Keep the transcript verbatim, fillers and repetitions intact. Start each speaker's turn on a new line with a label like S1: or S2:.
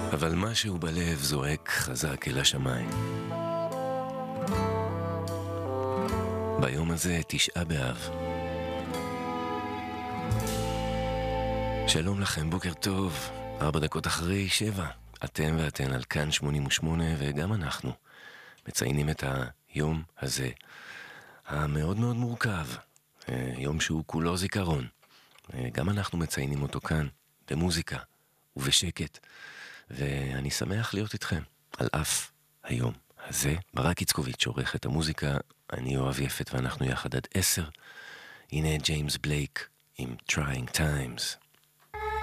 S1: אבל משהו בלב זועק חזק אל השמיים. ביום הזה תשעה באב. שלום לכם, בוקר טוב, ארבע דקות אחרי שבע. אתם ואתן על כאן שמונים ושמונה, וגם אנחנו מציינים את היום הזה המאוד מאוד מורכב, יום שהוא כולו זיכרון. גם אנחנו מציינים אותו כאן במוזיקה ובשקט, ואני שמח להיות איתכם על אף היום הזה. ברק יצקוביץ' עורך את המוזיקה, אני אוהב יפת ואנחנו יחד עד עשר. הנה ג'יימס בלייק עם Trying Times.